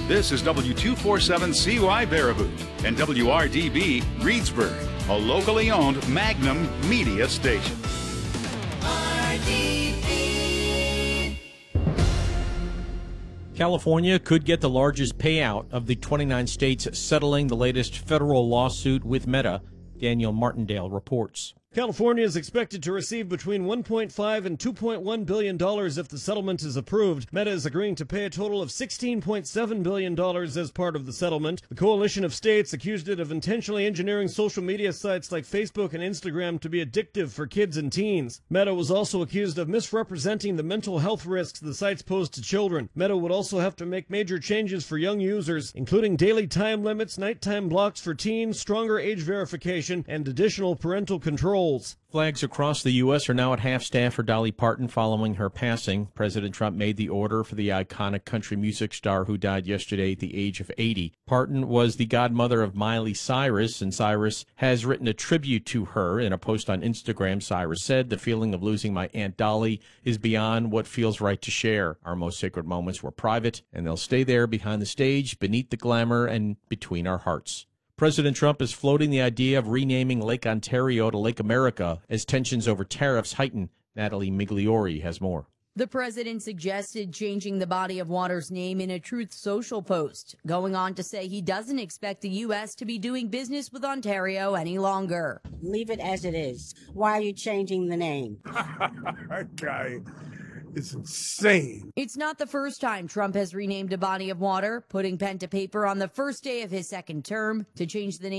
This is W247CY Baraboo and WRDB Reedsburg, a locally owned Magnum media station. California could get the largest payout of the 29 states settling the latest federal lawsuit with Meta. Daniel Martindale reports. California is expected to receive between $1.5 and $2.1 billion if the settlement is approved. Meta is agreeing to pay a total of $16.7 billion as part of the settlement. The coalition of states accused it of intentionally engineering social media sites like Facebook and Instagram to be addictive for kids and teens. Meta was also accused of misrepresenting the mental health risks the sites pose to children. Meta would also have to make major changes for young users, including daily time limits, nighttime blocks for teens, stronger age verification, and additional parental control. Flags across the U.S. are now at half-staff for Dolly Parton following her passing. President Trump made the order for the iconic country music star who died yesterday at the age of 80. Parton was the godmother of Miley Cyrus, and Cyrus has written a tribute to her. In a post on Instagram, Cyrus said, "The feeling of losing my Aunt Dolly is beyond what feels right to share. Our most sacred moments were private, and they'll stay there behind the stage, beneath the glamour, and between our hearts." President Trump is floating the idea of renaming Lake Ontario to Lake America as tensions over tariffs heighten. Natalie Migliori has more. The president suggested changing the body of water's name in a Truth Social post, going on to say he doesn't expect the U.S. to be doing business with Ontario any longer. Leave it as it is. Why are you changing the name? That guy is insane. It's not the first time Trump has renamed a body of water, putting pen to paper on the first day of his second term to change the name